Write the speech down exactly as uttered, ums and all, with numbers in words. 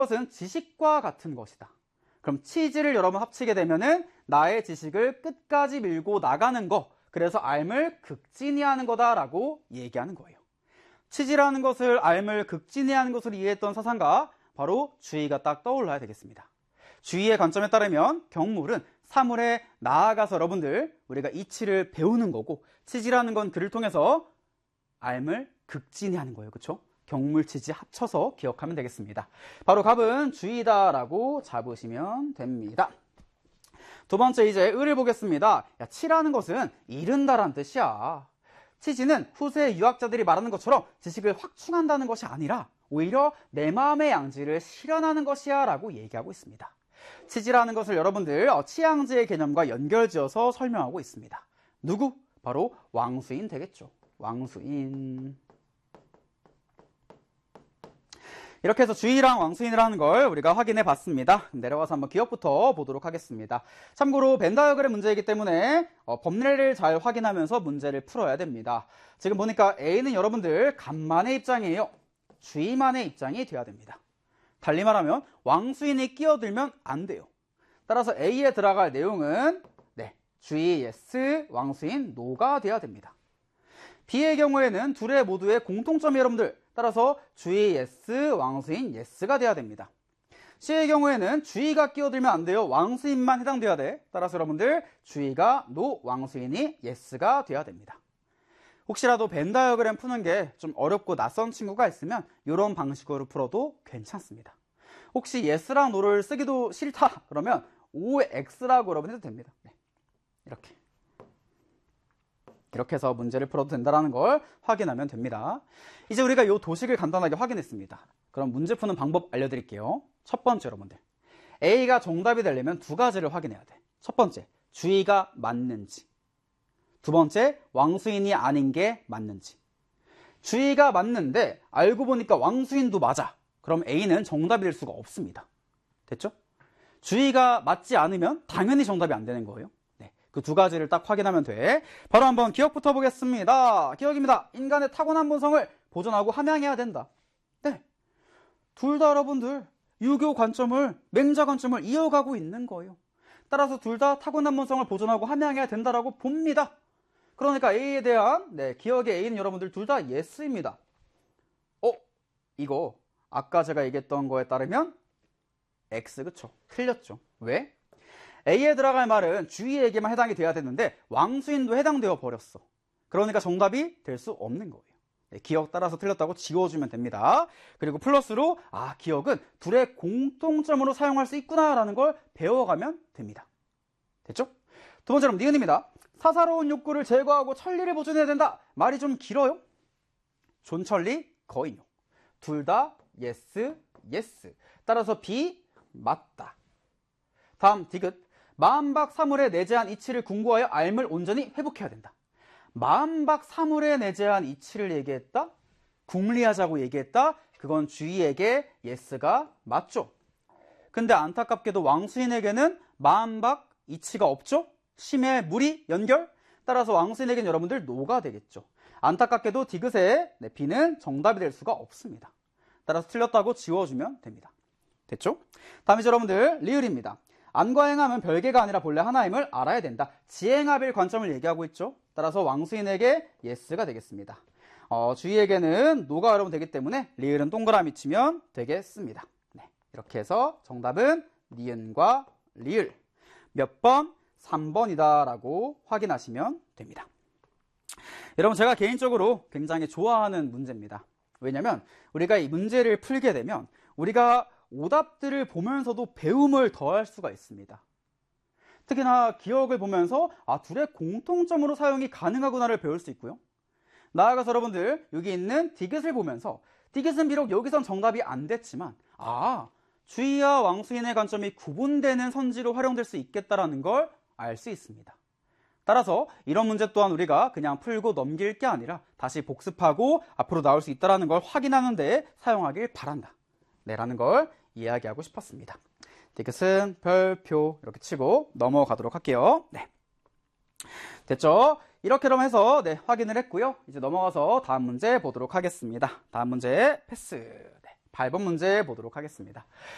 것은 지식과 같은 것이다. 그럼 치즈를 여러 번 합치게 되면은 나의 지식을 끝까지 밀고 나가는 거, 그래서 R을 극진히하는 거다라고 얘기하는 거예요. 치즈라는 것을 R을 극진히하는 것으로 이해했던 사상가, 바로 주의가 딱 떠올라야 되겠습니다. 주의의 관점에 따르면 경물은 사물에 나아가서 여러분들 우리가 이치를 배우는 거고, 치즈라는 건 그를 통해서 R을 극진히하는 거예요. 그렇죠? 경물 치즈 합쳐서 기억하면 되겠습니다. 바로 답은 주의다라고 잡으시면 됩니다. 두 번째 이제 을을 보겠습니다. 야, 치라는 것은 이른다란 뜻이야. 치지는 후세 유학자들이 말하는 것처럼 지식을 확충한다는 것이 아니라 오히려 내 마음의 양지를 실현하는 것이야 라고 얘기하고 있습니다. 치지라는 것을 여러분들 치양지의 개념과 연결지어서 설명하고 있습니다. 누구? 바로 왕수인 되겠죠. 왕수인. 이렇게 해서 주의랑 왕수인을 하는 걸 우리가 확인해 봤습니다. 내려가서 한번 기억부터 보도록 하겠습니다. 참고로 벤 다이어그램 문제이기 때문에 어, 법례를 잘 확인하면서 문제를 풀어야 됩니다. 지금 보니까 A는 여러분들 간만의 입장이에요. 주의만의 입장이 돼야 됩니다. 달리 말하면 왕수인이 끼어들면 안 돼요. 따라서 A에 들어갈 내용은 네, 주의 yes, 왕수인 no가 돼야 됩니다. B의 경우에는 둘의 모두의 공통점이 여러분들, 따라서 주의 yes, 왕수인 yes가 돼야 됩니다. C의 경우에는 주의가 끼어들면 안 돼요. 왕수인만 해당돼야 돼. 따라서 여러분들 주의가 no, 왕수인이 yes가 돼야 됩니다. 혹시라도 벤 다이어그램 푸는 게 좀 어렵고 낯선 친구가 있으면 이런 방식으로 풀어도 괜찮습니다. 혹시 yes랑 no를 쓰기도 싫다 그러면 오엑스라고 여러분 해도 됩니다. 네. 이렇게 이렇게 해서 문제를 풀어도 된다는 걸 확인하면 됩니다. 이제 우리가 이 도식을 간단하게 확인했습니다. 그럼 문제 푸는 방법 알려드릴게요. 첫 번째 여러분들, A가 정답이 되려면 두 가지를 확인해야 돼. 첫 번째, 주의가 맞는지. 두 번째, 왕수인이 아닌 게 맞는지. 주의가 맞는데 알고 보니까 왕수인도 맞아. 그럼 A는 정답이 될 수가 없습니다. 됐죠? 주의가 맞지 않으면 당연히 정답이 안 되는 거예요. 그 두 가지를 딱 확인하면 돼. 바로 한번 기억부터 보겠습니다. 기억입니다. 인간의 타고난 본성을 보존하고 함양해야 된다. 네. 둘 다 여러분들 유교 관점을, 맹자 관점을 이어가고 있는 거예요. 따라서 둘 다 타고난 본성을 보존하고 함양해야 된다라고 봅니다. 그러니까 A에 대한 네, 기억의 A는 여러분들 둘 다 yes입니다. 어? 이거 아까 제가 얘기했던 거에 따르면 X, 그쵸? 틀렸죠. 왜? A에 들어갈 말은 주의에게만 해당이 돼야 되는데 왕수인도 해당되어 버렸어. 그러니까 정답이 될 수 없는 거예요. 네, 기억 따라서 틀렸다고 지워주면 됩니다. 그리고 플러스로 아 기억은 둘의 공통점으로 사용할 수 있구나 라는 걸 배워가면 됩니다. 됐죠? 두 번째로 니은입니다. 사사로운 욕구를 제거하고 천리를 보존해야 된다. 말이 좀 길어요. 존천리, 거인욕. 둘 다 yes, yes. 따라서 B 맞다. 다음 디귿. 마음박 사물에 내재한 이치를 궁구하여 알을 온전히 회복해야 된다. 마음박 사물에 내재한 이치를 얘기했다? 궁리하자고 얘기했다? 그건 주의에게 yes가 맞죠. 근데 안타깝게도 왕수인에게는 마음박 이치가 없죠? 심의 무리 연결? 따라서 왕수인에게는 여러분들 no가 되겠죠. 안타깝게도 디귿의 네, B는 정답이 될 수가 없습니다. 따라서 틀렸다고 지워주면 됩니다. 됐죠? 다음에 여러분들 리을입니다. 안과 행함은 별개가 아니라 본래 하나임을 알아야 된다. 지행합일 관점을 얘기하고 있죠. 따라서 왕수인에게 yes가 되겠습니다. 어, 주의에게는 no가 여러분 되기 때문에 리을은 동그라미 치면 되겠습니다. 네, 이렇게 해서 정답은 니은과 리을. 몇 번? 삼 번이다 라고 확인하시면 됩니다. 여러분 제가 개인적으로 굉장히 좋아하는 문제입니다. 왜냐면 우리가 이 문제를 풀게 되면 우리가 오답들을 보면서도 배움을 더할 수가 있습니다. 특히나 기억을 보면서 아 둘의 공통점으로 사용이 가능하구나를 배울 수 있고요. 나아가서 여러분들 여기 있는 디귿을 보면서 디귿은 비록 여기선 정답이 안 됐지만 아 주의와 왕수인의 관점이 구분되는 선지로 활용될 수 있겠다라는 걸 알 수 있습니다. 따라서 이런 문제 또한 우리가 그냥 풀고 넘길 게 아니라 다시 복습하고 앞으로 나올 수 있다는 걸 확인하는 데 사용하길 바란다. 네, 라는 걸 이야기하고 싶었습니다. 디귿은 별표 이렇게 치고 넘어가도록 할게요. 네. 됐죠? 이렇게 해서 네, 확인을 했고요. 이제 넘어가서 다음 문제 보도록 하겠습니다. 다음 문제 패스. 네, 팔 번 문제 보도록 하겠습니다.